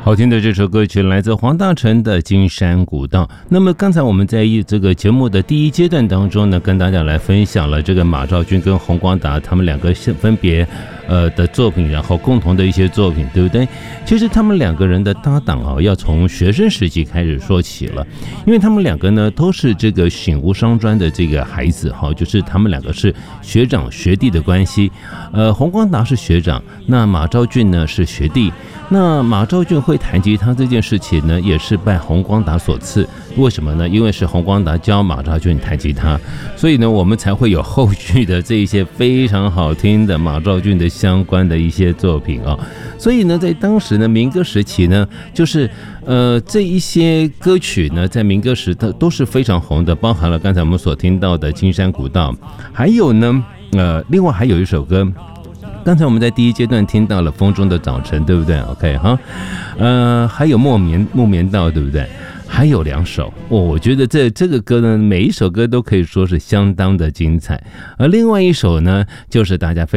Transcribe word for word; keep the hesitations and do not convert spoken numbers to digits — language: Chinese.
好听的这首歌曲来自黄大成的《金山古道》。那么刚才我们在这个节目的第一阶段当中呢，跟大家来分享了这个马兆骏跟洪光达他们两个分别呃的作品，然后共同的一些作品，对不对？其实他们两个人的搭档啊，要从学生时期开始说起了，因为他们两个呢都是这个醒吾商专的这个孩子哈，就是他们两个是学长学弟的关系。呃，洪光达是学长，那马兆骏呢是学弟。那马兆骏会弹吉他这件事情呢，也是拜洪光达所赐。为什么呢？因为是洪光达教马兆骏弹吉他，所以呢，我们才会有后续的这一些非常好听的马兆骏的相关的一些作品啊。所以呢，在当时呢，民歌时期呢，就是呃这一些歌曲呢，在民歌时都都是非常红的，包含了刚才我们所听到的《金山古道》，还有呢，呃，另外还有一首歌。刚才我们在第一阶段听到了《风中的早晨》，对不对 ？OK 哈，呃，还有木棉木棉道，对不对？还有两首哦，我觉得这这个歌呢，每一首歌都可以说是相当的精彩。而另外一首呢，就是大家非